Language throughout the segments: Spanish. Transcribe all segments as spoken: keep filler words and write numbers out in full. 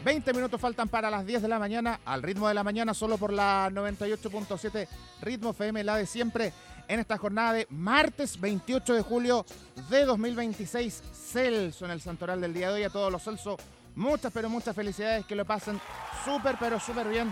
veinte minutos faltan para las diez de la mañana, al ritmo de la mañana, solo por la noventa y ocho punto siete Ritmo F M, la de siempre, en esta jornada de martes veintiocho de julio de dos mil veintiséis. Celso en el santoral del día de hoy. A todos los Celso, muchas pero muchas felicidades, que lo pasen súper pero súper bien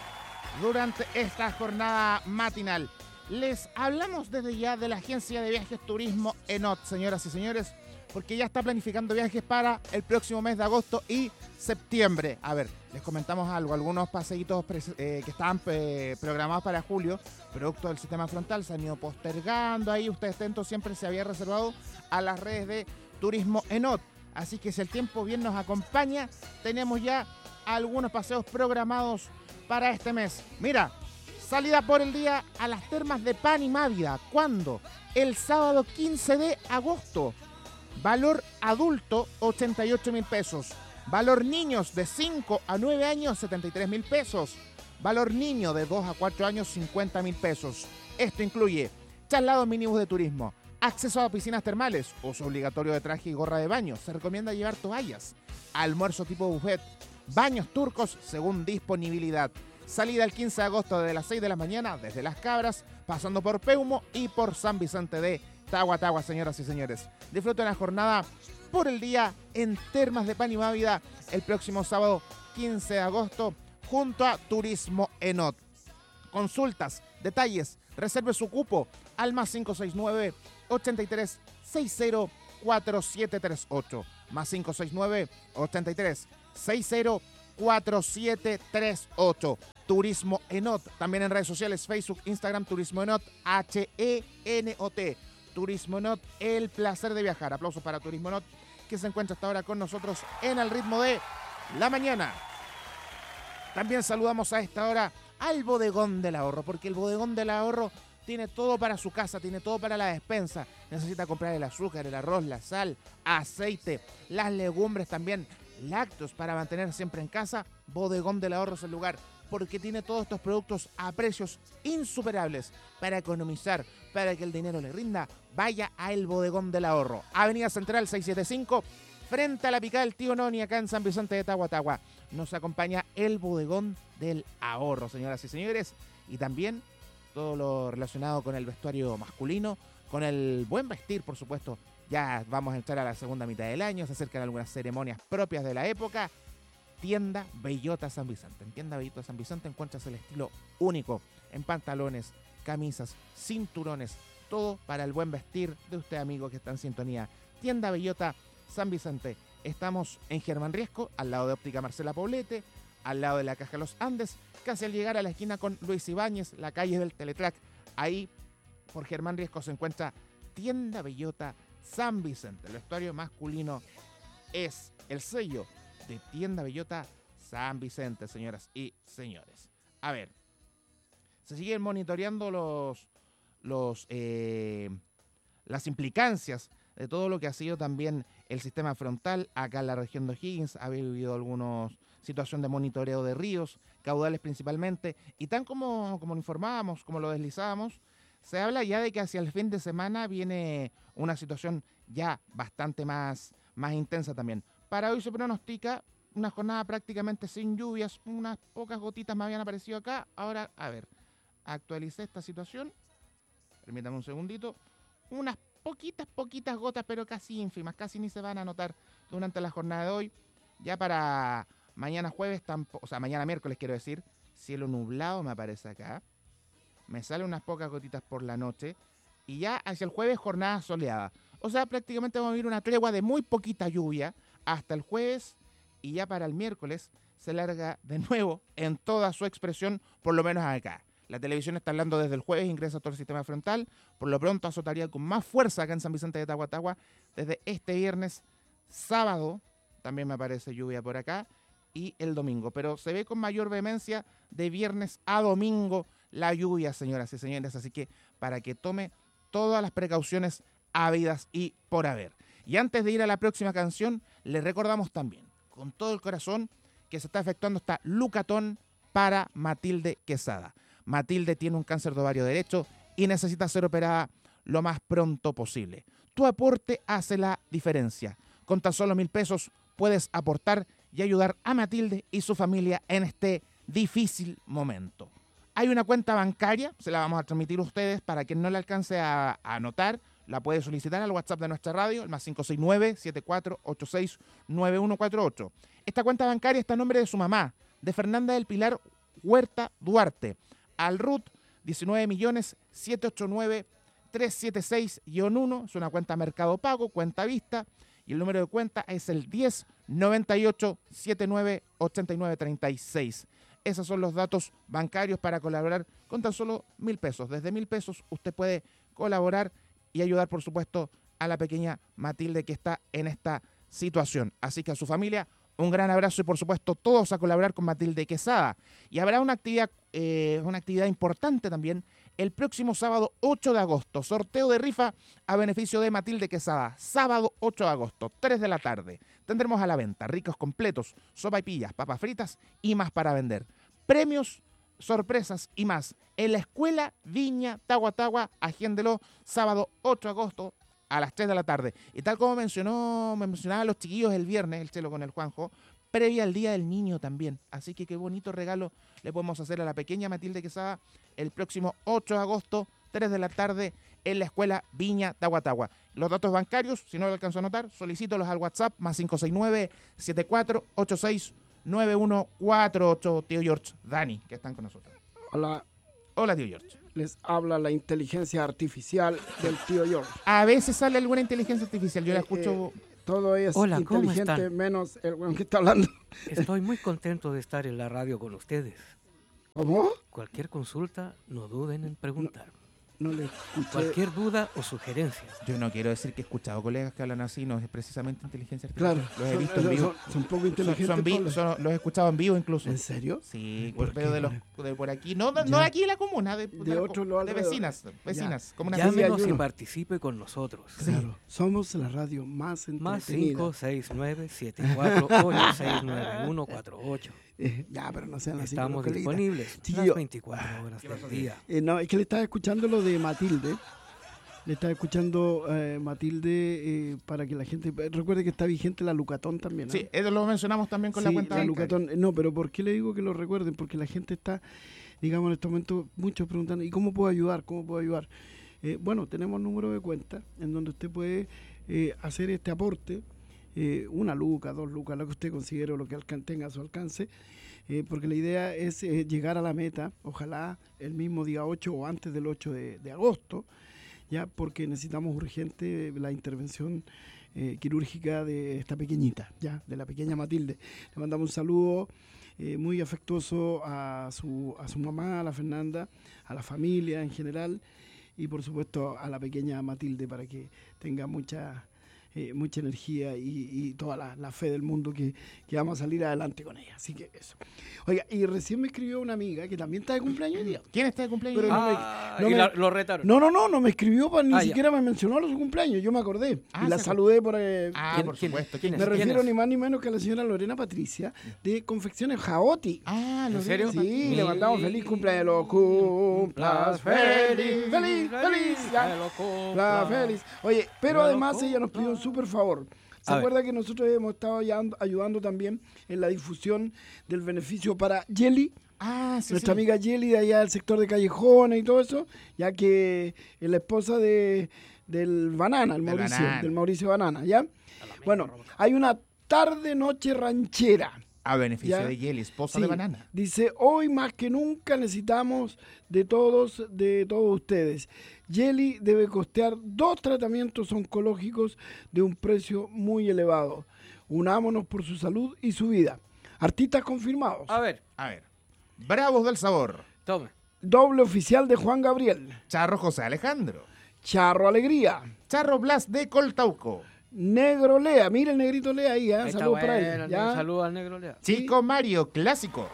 durante esta jornada matinal. Les hablamos desde ya de la agencia de viajes Turismo Enot, señoras y señores, porque ya está planificando viajes para el próximo mes de agosto y septiembre. A ver, les comentamos algo. Algunos paseitos eh, que estaban eh, programados para julio, producto del sistema frontal, se han ido postergando. Ahí ustedes atentos, siempre se había reservado a las redes de Turismo Enot. Así que si el tiempo bien nos acompaña, tenemos ya algunos paseos programados para este mes. Mira, salida por el día a las termas de Pan y Mávida. ¿Cuándo? El sábado quince de agosto. Valor adulto, ochenta y ocho mil pesos. Valor niños de cinco a nueve años, setenta y tres mil pesos. Valor niño de dos a cuatro años, cincuenta mil pesos. Esto incluye traslados mínimos de turismo, acceso a piscinas termales, uso obligatorio de traje y gorra de baño. Se recomienda llevar toallas. Almuerzo tipo buffet. Baños turcos según disponibilidad. Salida el quince de agosto desde las seis de la mañana, desde Las Cabras, pasando por Peumo y por San Vicente de Tagua Tagua, señoras y señores. Disfruten la jornada por el día en Termas de Pan y Mávida el próximo sábado quince de agosto junto a Turismo Enot. Consultas, detalles, reserve su cupo al más cinco seis nueve, ochenta y tres, sesenta, cuarenta y siete treinta y ocho. Más cinco seis nueve, ochenta y tres, sesenta, cuarenta y siete treinta y ocho. Turismo Enot, también en redes sociales, Facebook, Instagram, Turismo Enot, H E N O T. Turismo Enot, el placer de viajar. Aplausos para Turismo Enot, que se encuentra hasta ahora con nosotros en el ritmo de la mañana. También saludamos a esta hora al Bodegón del Ahorro, porque el Bodegón del Ahorro tiene todo para su casa, tiene todo para la despensa. Necesita comprar el azúcar, el arroz, la sal, aceite, las legumbres también, lácteos para mantener siempre en casa. Bodegón del Ahorro es el lugar, porque tiene todos estos productos a precios insuperables. Para economizar, para que el dinero le rinda, vaya a El Bodegón del Ahorro. Avenida Central seiscientos setenta y cinco, frente a la picada del Tío Noni, acá en San Vicente de Tagua Tagua. Nos acompaña El Bodegón del Ahorro, señoras y señores. Y también todo lo relacionado con el vestuario masculino, con el buen vestir, por supuesto. Ya vamos a entrar a la segunda mitad del año, se acercan algunas ceremonias propias de la época. Tienda Bellota San Vicente. En Tienda Bellota San Vicente encuentras el estilo único en pantalones, camisas, cinturones, todo para el buen vestir de usted, amigo, que está en sintonía. Tienda Bellota San Vicente. Estamos en Germán Riesco, al lado de Óptica Marcela Poblete, al lado de la Caja Los Andes, casi al llegar a la esquina con Luis Ibáñez, la calle del Teletrack. Ahí, por Germán Riesco, se encuentra Tienda Bellota San Vicente. El vestuario masculino es el sello de Tienda Bellota San Vicente, señoras y señores. A ver, se siguen monitoreando los, los, eh, las implicancias de todo lo que ha sido también el sistema frontal acá en la región de O'Higgins. Ha habido algunas situaciones de monitoreo de ríos, caudales principalmente, y tan como, como lo informábamos, como lo deslizábamos, se habla ya de que hacia el fin de semana viene una situación ya bastante más, más intensa también. Para hoy se pronostica una jornada prácticamente sin lluvias, unas pocas gotitas me habían aparecido acá. Ahora, a ver, actualicé esta situación, permítame un segundito, unas poquitas, poquitas gotas, pero casi ínfimas, casi ni se van a notar durante la jornada de hoy. Ya para mañana jueves, tampoco, o sea, mañana miércoles quiero decir, cielo nublado me aparece acá, me salen unas pocas gotitas por la noche, y ya hacia el jueves jornada soleada. O sea, prácticamente vamos a vivir una tregua de muy poquita lluvia hasta el jueves, y ya para el miércoles se larga de nuevo en toda su expresión, por lo menos acá. La televisión está hablando desde el jueves, ingresa todo el sistema frontal, por lo pronto azotaría con más fuerza acá en San Vicente de Tagua Tagua desde este viernes, sábado, también me aparece lluvia por acá, y el domingo, pero se ve con mayor vehemencia de viernes a domingo la lluvia, señoras y señores, así que para que tome todas las precauciones habidas y por haber. Y antes de ir a la próxima canción, les recordamos también, con todo el corazón, que se está efectuando esta Lucatón para Matilde Quesada. Matilde tiene un cáncer de ovario derecho y necesita ser operada lo más pronto posible. Tu aporte hace la diferencia. Con tan solo mil pesos puedes aportar y ayudar a Matilde y su familia en este difícil momento. Hay una cuenta bancaria, se la vamos a transmitir a ustedes para quien no la alcance a, a anotar, la puede solicitar al WhatsApp de nuestra radio, el más cinco seis nueve, siete cuatro ocho seis, nueve uno cuatro ocho. Esta cuenta bancaria está a nombre de su mamá, de Fernanda del Pilar Huerta Duarte, al R U T diecinueve millones setecientos ochenta y nueve mil trescientos setenta y seis uno, es una cuenta Mercado Pago, cuenta vista, y el número de cuenta es el diez noventa y ocho setenta y nueve ochenta y nueve treinta y seis. Esos son los datos bancarios para colaborar con tan solo mil pesos. Desde mil pesos usted puede colaborar y ayudar, por supuesto, a la pequeña Matilde que está en esta situación. Así que a su familia, un gran abrazo y, por supuesto, todos a colaborar con Matilde Quesada. Y habrá una actividad, eh, una actividad importante también el próximo sábado ocho de agosto. Sorteo de rifa a beneficio de Matilde Quesada. Sábado ocho de agosto, tres de la tarde. Tendremos a la venta ricos completos, sopaipillas, papas fritas y más para vender. Premios, sorpresas y más en la Escuela Viña Tagua Tagua. Agéndelo, sábado ocho de agosto a las tres de la tarde. Y tal como mencionó, me mencionaban los chiquillos el viernes, el Chelo con el Juanjo, previa al Día del Niño también. Así que qué bonito regalo le podemos hacer a la pequeña Matilde Quesada el próximo ocho de agosto, tres de la tarde, en la Escuela Viña Tagua Tagua. Los datos bancarios, si no lo alcanzo a anotar, solicítolos al WhatsApp, más cinco seis nueve, siete cuatro ocho seis, nueve uno cuatro ocho. Tío George, Dani, que están con nosotros. Hola. Hola, tío George. Les habla la inteligencia artificial del tío George. A veces sale alguna inteligencia artificial, yo eh, la escucho... Eh, todo es Hola, inteligente, menos el weón que está hablando. Estoy muy contento de estar en la radio con ustedes. ¿Cómo? Cualquier consulta, no duden en preguntar. No, no le escuché. Cualquier duda o sugerencia. Yo no quiero decir que he escuchado colegas que hablan así, no es precisamente inteligencia artificial. Claro, los he son, visto en vivo. Son, son poco inteligentes. Son, son vi, son, los he escuchado en vivo incluso. ¿En serio? Sí, ¿Por pero qué? de los de por aquí, no, no de aquí de la comuna, de, de, de, otro la, de vecinas, vecinas, como una Llámenos sí, y participe con nosotros. Claro, somos la radio más entretenida. Más cinco seis nueve, siete cuatro ocho seis nueve uno cuatro ocho. Eh, ya, pero no sean así. Estamos disponibles Chiquillo. las veinticuatro horas del día. Eh, no, es que le estaba escuchando lo de Matilde. Le estaba escuchando eh, Matilde eh, para que la gente... Recuerde que está vigente la Lucatón también, ¿no? Sí, eso lo mencionamos también con sí, la cuenta la bancaria. Lucatón. No, pero ¿por qué le digo que lo recuerden? Porque la gente está, digamos, en este momento muchos preguntando, ¿y cómo puedo ayudar? ¿Cómo puedo ayudar? Eh, bueno, tenemos número de cuenta en donde usted puede eh, hacer este aporte, eh, una luca, dos lucas, lo que usted considere o lo que alcan- tenga a su alcance, eh, porque la idea es eh, llegar a la meta, ojalá el mismo día ocho o antes del ocho de, de agosto, ya porque necesitamos urgente la intervención eh, quirúrgica de esta pequeñita, ya de la pequeña Matilde. Le mandamos un saludo eh, muy afectuoso a su, a su mamá, a la Fernanda, a la familia en general y por supuesto a la pequeña Matilde para que tenga mucha, eh, mucha energía y, y toda la, la fe del mundo que, que vamos a salir adelante con ella. Así que eso. Oiga, y recién me escribió una amiga que también está de cumpleaños hoy día. ¿Quién está de cumpleaños? Pero no me- Ah, no y me- la- lo retaron. No, no, no, no me escribió, pa, ni Ah, ya. siquiera me mencionó a su cumpleaños, yo me acordé. Ah, y la se- saludé por... eh, Ah, ¿Quién- por quién- supuesto. quién ¿Quién me es? refiero es? ni más ni menos que a la señora Lorena Patricia de Confecciones Jaoti. Ah, ¿En lo serio? digo. Sí, le mandamos feliz cumpleaños. Los cumplas feliz, feliz, feliz. Ya. La feliz. Oye, pero Me lo además ella nos pidió un cumpla. súper favor. ¿Se A acuerda que nosotros hemos estado ayudando, ayudando también en la difusión del beneficio para Yeli? Ah, sí, Nuestra sí. amiga Yeli de allá del sector de Callejones y todo eso, ya que es la esposa de, del Banana, el Del Mauricio, Banana. del Mauricio Banana, ¿ya? Bueno, hay una tarde-noche ranchera. A beneficio Ya. de Yeli, esposa Sí, de Banana. dice, hoy más que nunca necesitamos de todos, de todos ustedes. Yeli debe costear dos tratamientos oncológicos de un precio muy elevado. Unámonos por su salud y su vida. Artistas confirmados. A ver, A ver. Bravos del Sabor. tome. Doble oficial de Juan Gabriel. Charro José Alejandro. Charro Alegría. Charro Blas de Coltauco. Negro Lea. Mira el negrito Lea ahí. ¿eh? Ahí está Saludos para bueno, él. ¿ya? saludos al negro Lea. Chico Mario Clásicos.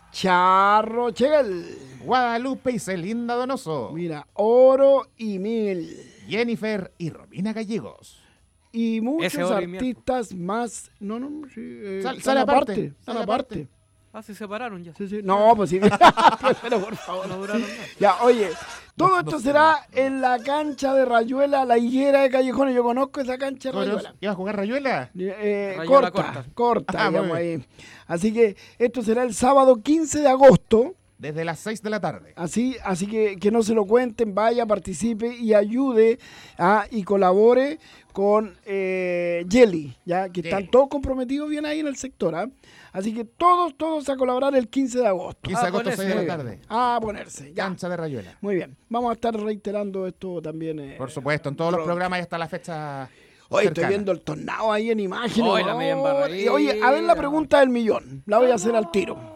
Charro Chegel. Guadalupe y Celinda Donoso. Mira, Oro y Mil. Jennifer y Romina Gallegos. Y muchos Ese oro y miel. artistas más. No, no, sí, eh, Sal- están sale aparte, aparte. sale Están aparte. Ah, se separaron ya. Sí, sí. No, pues sí. Pero por favor. No duraron nada. Ya, oye, todo No, esto no, será no. en la cancha de Rayuela, la higuera de Callejones. Yo conozco esa cancha de Rayuela. ¿Ibas a jugar Rayuela? Eh, Rayuela corta, corta. corta, Ah, muy digamos ahí. Así que esto será el sábado quince de agosto. Desde las seis de la tarde. Así, así que que no se lo cuenten, vaya, participe y ayude a, y colabore con eh, Jelly, ya que Sí. están todos comprometidos bien ahí en el sector. ¿ah? Así que todos, todos a colaborar el quince de agosto. quince de Ah, agosto, con seis de ese. la tarde. A ponerse, ya. Cancha de Rayuela. Muy bien, vamos a estar reiterando esto también. eh, Por supuesto, en todos los Ro- programas y hasta la fecha. Hoy estoy cercana. viendo el tornado ahí en imágenes. Hoy la media Oh, embarradita. y oye, a ver la pregunta del millón. La voy a hacer al tiro.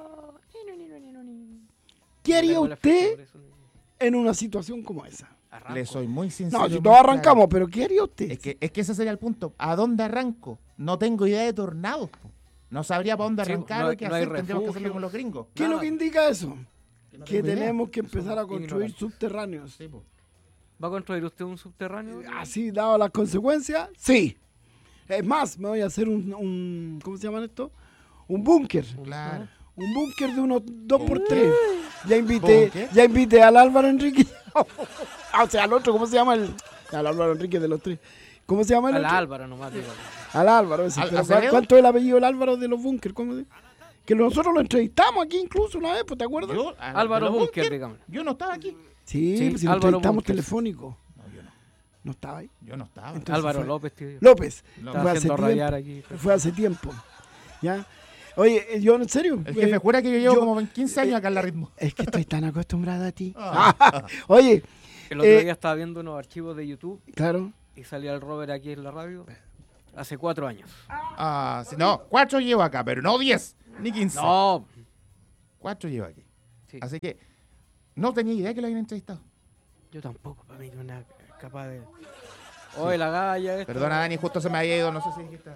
¿Qué haría Tengo la fecha, usted por eso. en una situación como esa? Arranco. Le soy muy sincero. No, si muy todos claro. arrancamos, pero ¿qué haría usted? Es que, es que ese sería el punto. ¿A dónde arranco? No tengo idea de tornados. Po. No sabría para dónde Sí, arrancar no o hay- qué no hay hacer. Tendríamos que hacerlo refugio. como los gringos. ¿Qué es lo Nada. que indica eso? no Que tengo idea. tenemos que empezar a construir ignorantes. subterráneos. Sí, po. ¿Va a construir usted un subterráneo? Así, dado las consecuencias, sí. Es más, me voy a hacer un, un ¿cómo se llaman esto? Un búnker. Claro. Un búnker de unos dos por tres. Ya invité, ¿Búnker? ya invité al Álvaro Enrique. Ah, o sea, al otro, ¿cómo se llama el? Al Álvaro Enrique de los tres. ¿Cómo se llama el A la otro? Álvaro nomás, digo. Al Álvaro, ese. ¿Al- Pero ¿cuál- Acevedo? ¿Cuánto es el apellido del Álvaro de los búnker? ¿Cómo se? Que nosotros lo entrevistamos aquí incluso una vez, pues, ¿te acuerdas? Yo, a- Álvaro de los Bunker, Bunker, digamos. Yo no estaba aquí. Sí, Sí, pues, si lo Álvaro entrevistamos Búnker. telefónico. No, yo no. No estaba ahí. Yo no estaba. Entonces Álvaro fue- López, tío. López. No, fue Está hace haciendo tiempo. rayar aquí. Fue hace tiempo. ¿Ya? Oye, eh, yo en serio. El jefe eh, jura que yo llevo yo- como quince años acá en la ritmo. Es que estoy tan acostumbrado a ti. Ah. Oye, El otro Eh, día estaba viendo unos archivos de YouTube claro. y salía el Robert aquí en la radio hace cuatro años. Ah, sí, no, cuatro llevo acá, pero no diez, ni quince. No, Cuatro llevo aquí. sí, Así que no tenía idea que lo habían entrevistado. yo tampoco, para mí no es nada capaz de... Oye, la galla esta. Perdona, Dani, justo se me había ido, no sé si dijiste.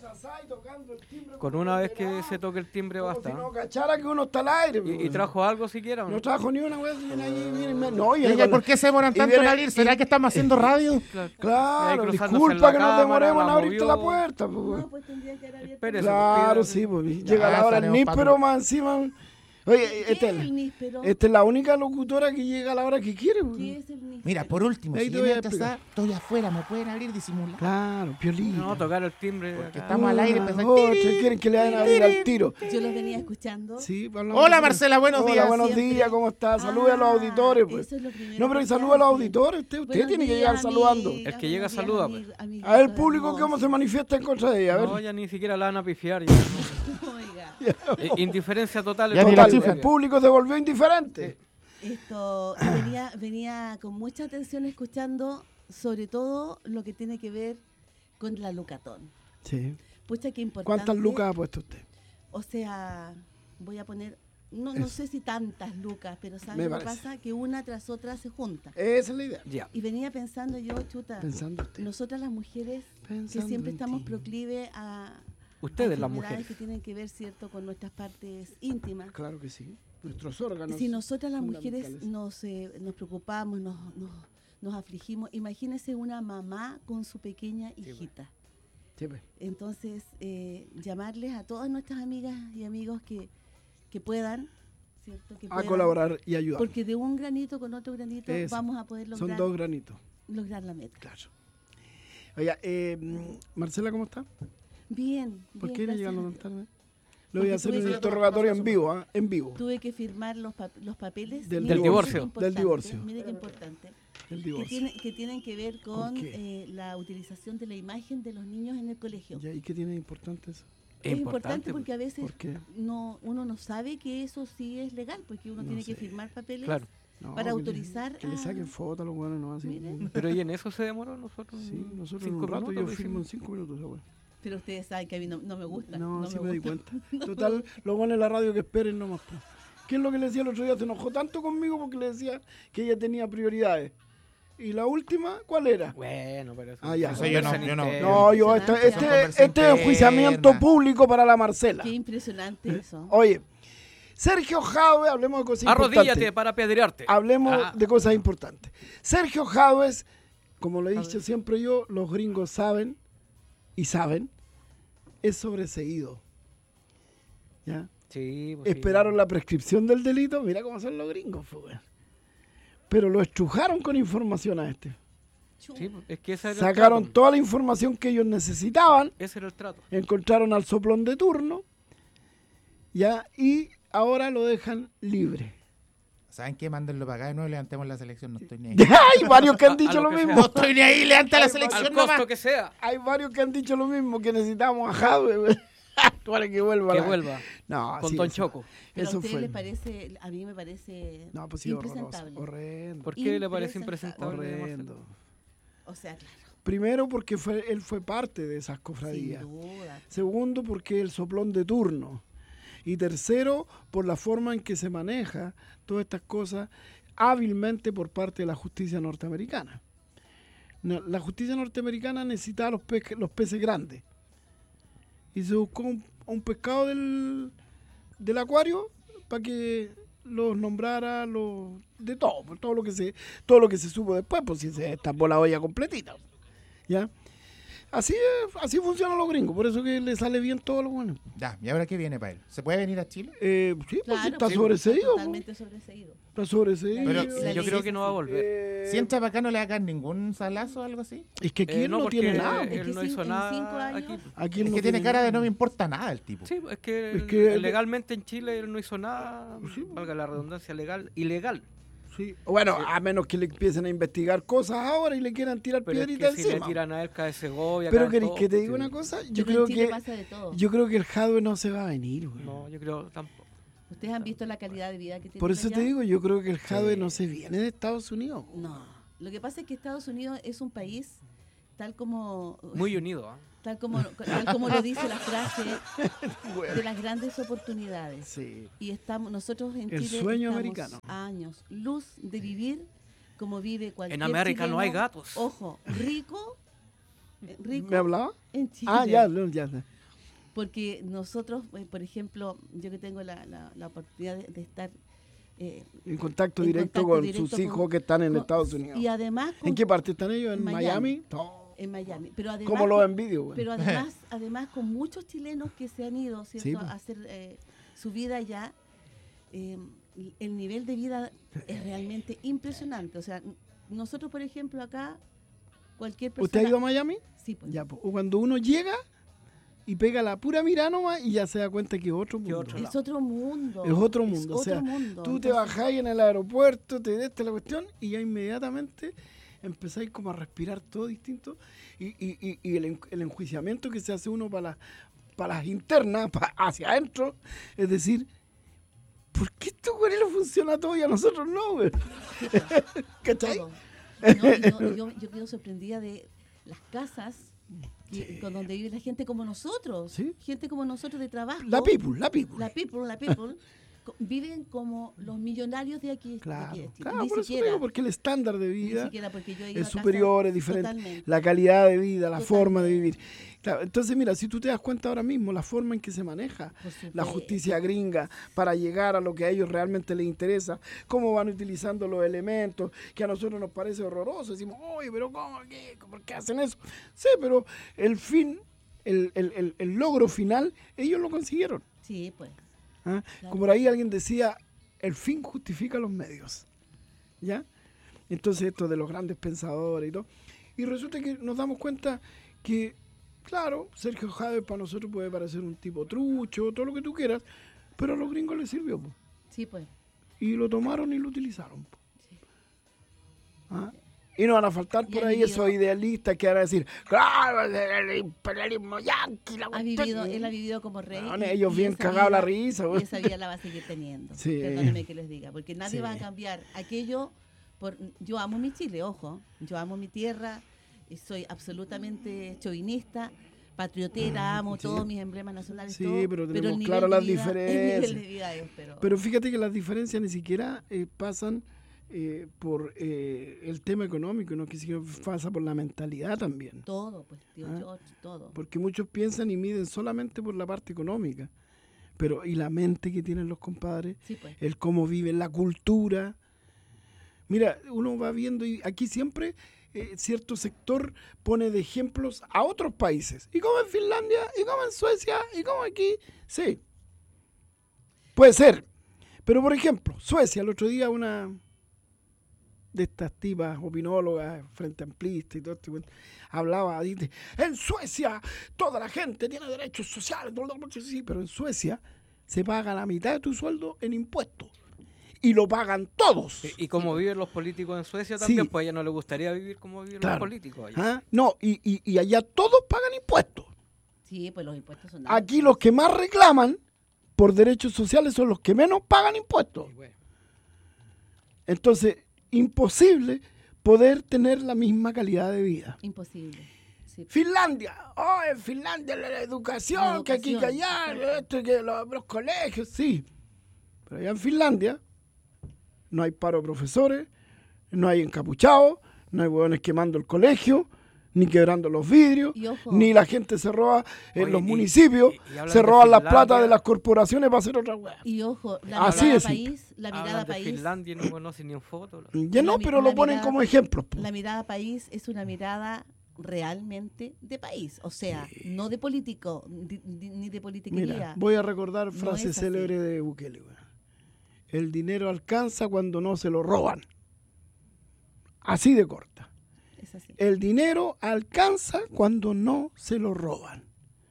Con una vez que se toque el timbre Como basta. si no cachara que uno está al aire. ¿Y, y pues. trajo algo siquiera o no? No trajo ni una wea, si viene ahí, viene, viene- no, viene Oiga, con ¿por la- qué se demoran y tanto en viene- abrir? ¿Será y- que estamos haciendo radio? Claro. Claro, Ahí cruzándose disculpa la que nos cámara, demoremos en la abrirte la movió. puerta. pues, No, wea. pues tendría que haber abierto. Espérese, Claro, pues, sí, pídase. pues, llega la Ya, hora del estaremos níspero pa- más encima. Oye, ¿Qué esta es es, el níspero? esta es la única locutora que llega a la hora que quiere. pues. ¿Qué es el níspero? Mira, por último, Ahí si te voy a vienen a explicar. atrasar, estoy afuera, me pueden abrir disimular. Claro, piolita. No, tocar el timbre. Porque acá. estamos al aire, Ah, pensar, otra, tiri, quieren que le hagan abrir al tiro. Yo los venía escuchando. Sí, hablamos Hola, de- Marcela, buenos Hola, días. buenos Siempre. días, ¿cómo está? Salude a los Ah, auditores, pues. eso es lo primero No, pero que y saluda a los hace. auditores, usted, usted Buenos tiene que días, llegar saludando. amigas, El que llega buenos días, saluda, amig- pues. amiguitos A ver, el público, ¿cómo hermosos. se manifiesta en contra de ella? A ver. No, ya ni siquiera la van a pifiar. Ya, no. Oiga, Eh, indiferencia total. Ya ni Total, la chifla. el público se volvió indiferente. esto venía, venía con mucha atención escuchando sobre todo lo que tiene que ver con la Lucatón. Sí. Pucha, qué importante. ¿Cuántas lucas ha puesto usted? O sea, voy a poner, no, no Eso. sé si tantas lucas, pero Me ¿sabes lo que parece. pasa? Que una tras otra se junta. Esa es la idea. Ya. Y venía pensando yo, chuta, Pensando usted. nosotras las mujeres Pensando que siempre en estamos ti. proclive a Ustedes, a las enfermedades mujeres. que tienen que ver, cierto, con nuestras partes íntimas. Claro que sí. Nuestros órganos. Si nosotras las mujeres fundamentales. nos, eh, nos preocupamos, nos, nos, nos afligimos, imagínese una mamá con su pequeña hijita. Sí, pues. Entonces, eh, llamarles a todas nuestras amigas y amigos que, que puedan, ¿cierto? Que A puedan, colaborar y ayudar. porque de un granito con otro granito Eso. vamos a poder Son lograr, dos granitos. lograr la meta. Claro. Oiga, eh, Marcela, ¿cómo está? Bien, ¿Por bien, qué le gracias. llegando tan tarde? Le Porque voy a hacer tuve un que- interrogatorio en vivo, ¿ah? En vivo. Tuve que firmar los, pap- los papeles Del mire qué divorcio. importante, Del divorcio. Mire qué importante. El Que, divorcio. tiene- que tienen que ver con qué? eh, la utilización de la imagen de los niños en el colegio. Ya, ¿y qué tiene de importante eso? Es importante porque a veces ¿Por qué? no uno no sabe que eso sí es legal, porque uno No tiene que sé. firmar papeles Claro. No, para que le- autorizar Que le a- saquen fotos a los buenos, no así. Mire. Pero ¿y en eso se demoró nosotros? Sí, nosotros en Cinco un rato minutos yo lo firmo en hicimos. cinco minutos esa weá. Pero ustedes saben que a mí no, no me gusta. No, no sí me me di gusta. cuenta. Total, los buenos en la radio que esperen nomás. po. ¿Qué es lo que le decía el otro día? Se enojó tanto conmigo porque le decía que ella tenía prioridades. ¿Y la última cuál era? Bueno, pero eso... Ah, ya. Eso yo no- conversan yo no- internos. No, yo, este, Impresionante. este, Son conversa este es enjuiciamiento interna. público para la Marcela. Qué impresionante eso. Oye, Sergio Jadwe, hablemos de cosas Arrodíllate importantes. para apedrearte. Hablemos Ah. de cosas importantes. Sergio Jadwe, como lo he dicho siempre yo, los gringos saben y saben, es sobreseído. ¿Ya? Sí, pues, esperaron sí. la prescripción del delito, mira cómo son los gringos, pues, weón. Pero lo estrujaron con información a este. Sí, pues, es que ese era Sacaron el trato. toda la información que ellos necesitaban, Ese era el trato. encontraron al soplón de turno, ya, y ahora lo dejan libre. ¿Saben qué? Mándenlo para acá de nuevo y levantemos la selección. No estoy ni ahí. Hay varios que han A dicho lo lo que mismo. sea. No estoy ni ahí, levanta la Al selección Al costo nomás. que sea. Hay varios que han dicho lo mismo, que necesitamos a Jadwe, güey, para que vuelva. Que la- vuelva. No, Con sí, Don eso- Choco. Pero a Eso ustedes fue. les parece, a mí me parece No, pues sí, horroroso, impresentable. horrendo. ¿Por qué le parece Impresentable. impresentable? Horrendo. Marcelo? O sea, claro, Primero, porque fue, él fue parte de esas sin cofradías. duda. Segundo, porque es el soplón de turno. Y tercero, por la forma en que se maneja todas estas cosas hábilmente por parte de la justicia norteamericana. No, la justicia norteamericana necesitaba los, pe- los peces grandes. Y se buscó un, un pescado del, del acuario para que los nombrara los, de todo, por todo lo que se todo lo que se supo después, pues si se destapó la olla completita. ¿Ya? Así es, así funcionan los gringos, por eso que le sale bien todo lo bueno. Ya, ¿y ahora qué viene para él? ¿Se puede venir a Chile? Eh, sí, pues Claro, sí, está sí, sobreseído. pues. Totalmente sobreseído. Está sobreseído. Pero La Yo ley creo es que no va a así. volver. Eh, Si entra para acá no le hagan ningún salazo o algo así. es que aquí Eh, él no, no, tiene porque nada. Es Él que no cin- hizo en nada cinco años- aquí. Aquí Es él no que tiene cara de no me nada. importa nada el tipo. Sí, es que, Es que- legalmente en Chile él no hizo nada, Sí. valga la redundancia, legal, ilegal. Sí. Bueno, a menos que le empiecen a investigar cosas ahora y le quieran tirar Pero es piedritas que si le encima. tiran a él cae Segovia. Pero cae queréis todo, que te diga porque- una cosa, yo Pero creo en Chile que pasa de todo. yo creo que el Jadwe no se va a venir, güey. No, yo creo tampoco. ¿Ustedes han visto la calidad de vida que tienen Por eso allá? te digo, yo creo que el Jadwe Sí. no se viene de Estados Unidos. güey. No. Lo que pasa es que Estados Unidos es un país tal como Muy unido, ¿ah? tal como tal como lo dice la frase Güey. de las grandes oportunidades. Sí. Y estamos nosotros en El Chile sueño estamos americano. a años luz de vivir como vive cualquier En América no hay chileno. gatos. Ojo, rico, eh, rico ¿Me hablaba? en Chile. Ah, ya, no, ya. ya. Porque nosotros, eh, por ejemplo, yo que tengo la, la, la oportunidad de, de estar eh, En contacto en directo contacto con directo sus con- hijos que están en con- Estados Unidos. y además con- ¿En qué parte están ellos? ¿En Miami. Miami? No. en Miami, pero además ¿Cómo los con- envidio, güey? pero además además con muchos chilenos que se han ido, ¿cierto? Sí, pues. a hacer eh, su vida allá, eh, el nivel de vida es realmente impresionante. O sea, n- nosotros, por ejemplo, acá, cualquier persona... ¿Usted ha ido a Miami? Sí, pues. Ya, pues, o cuando uno llega y pega la pura mirada nomás y ya se da cuenta que es otro mundo. otro Es otro mundo. Es otro mundo. o otro sea, mundo. tú te Entonces, bajáis en el aeropuerto, te deste la cuestión y ya inmediatamente empezáis como a respirar todo distinto y, y, y, y el, en- el enjuiciamiento que se hace uno para las, para las internas, pa- hacia adentro, es decir, ¿por qué estos güeyes le funciona todo y a nosotros no, güey? ¿Cachai? todo. No, y no, yo, yo quedo sorprendida de las casas que- con donde vive la gente como nosotros. Sí. Gente como nosotros de trabajo. La people, la people. La people, la people. co- viven como los millonarios de aquí, de Claro, aquí de Chile. claro, Ni por eso te siquiera, digo, porque el estándar de ni vida siquiera porque yo he ido es a casas superior, es diferente. totalmente. La calidad de vida, la forma de Totalmente. vivir. Claro, entonces, mira, si tú te das cuenta ahora mismo, la forma en que se maneja Por la supuesto. justicia gringa para llegar a lo que a ellos realmente les interesa, cómo van utilizando los elementos, que a nosotros nos parece horroroso. Decimos, oye, pero ¿cómo? ¿Qué? ¿Por qué hacen eso? Sí, pero el fin, el, el- el- el logro final, ellos lo consiguieron. Sí, pues. ¿Ah? Claro. Como por ahí alguien decía, el fin justifica los medios. ¿Ya? Entonces esto de los grandes pensadores y todo. Y resulta que nos damos cuenta que, claro, Sergio Jadwe para nosotros puede parecer un tipo trucho, todo lo que tú quieras, pero a los gringos les sirvió. Po. Sí, pues. Y lo tomaron y lo utilizaron. Po. Sí. ¿Ah? Y no van a faltar Y por ha ahí vivido- esos idealistas que van a decir, claro, el imperialismo yanqui, la Ha cuestión". vivido, él ha vivido como rey. No, y- ellos y bien esa cagados la vida- risa. Y güey. esa vida la va a seguir teniendo. Sí. Perdóneme que les diga, porque nadie Sí. va a cambiar aquello. Por, yo amo mi Chile, ojo. Yo amo mi tierra. Y soy absolutamente chauvinista, patriotera, amo sí. todos mis emblemas nacionales. Sí, todo, pero el tenemos nivel claro de las vida- diferencias. El nivel de vida es, pero, Pero fíjate que las diferencias ni siquiera eh, pasan eh, por eh, el tema económico, no que sí que pasa por la mentalidad también. todo, pues, tío Ah. George, todo. Porque muchos piensan y miden solamente por la parte económica. Pero, y la mente que tienen los compadres, Sí, pues. el cómo viven, la cultura. Mira, uno va viendo y aquí siempre eh, cierto sector pone de ejemplos a otros países. Y como en Finlandia, y como en Suecia, y como aquí. Sí. Puede ser. Pero, por ejemplo, Suecia, el otro día una de estas tipas opinólogas, frente amplista y todo esto, hablaba, dice, en Suecia toda la gente tiene derechos sociales, sí, pero en Suecia se paga la mitad de tu sueldo en impuestos. Y lo pagan todos. Y, y como viven los políticos en Suecia también, Sí. pues a ella no le gustaría vivir como viven Claro. los políticos allá. ¿Ah? No, y, y, y allá todos pagan impuestos. Sí, pues los impuestos son Aquí altos. los que más reclaman por derechos sociales son los que menos pagan impuestos. Y bueno, Entonces, imposible poder tener la misma calidad de vida. Imposible. Sí. Finlandia, oh, en Finlandia la, la educación, La que aquí, que educación, allá, exacto. esto, que los, los colegios, sí. Pero allá en Finlandia no hay paro de profesores, no hay encapuchados, no hay hueones quemando el colegio, ni quebrando los vidrios, Y ojo. ni la gente se roba en Oye, los y- municipios, y- y hablan se de roban la Finlandia. plata de las corporaciones para hacer otra hueá. Y ojo, la Así mirada de simple. país, la mirada hablan de país, Finlandia y no conocen ni un foto. Ya no, La mi- pero la lo ponen mirada- como ejemplos. po. la mirada país es una mirada realmente de país, o sea, no de político, di- di- ni de politiquería. Mira, voy a recordar No frase es así. célebre de Bukele. weón. El dinero alcanza cuando no se lo roban. Así de corta. Es así. El dinero alcanza cuando no se lo roban.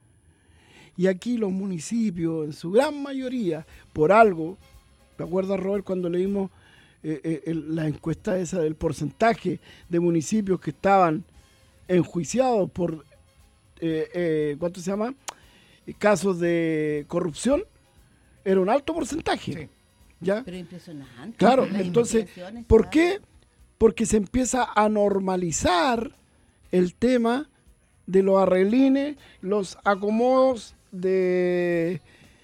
Y aquí los municipios, en su gran mayoría, por algo, ¿te acuerdas, Robert, cuando leímos eh, eh, el- la encuesta esa del porcentaje de municipios que estaban enjuiciados por, eh, eh, ¿cuánto se llama? Eh, casos de corrupción? Era un alto porcentaje. Sí. ¿Ya? Pero impresionante. Claro, las entonces, investigaciones, ¿por claro. qué? Porque se empieza a normalizar el tema de los arreglines, los acomodos de,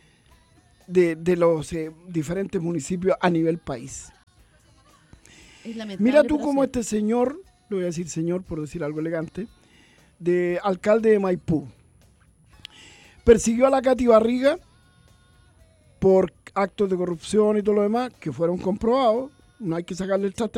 de, de los eh, diferentes municipios a nivel país. Es lamentable, Mira tú pero cómo sí. este señor, le voy a decir señor por decir algo elegante, de alcalde de Maipú, persiguió a la Katy Barriga por actos de corrupción y todo lo demás que fueron comprobados, no hay que sacarle el traste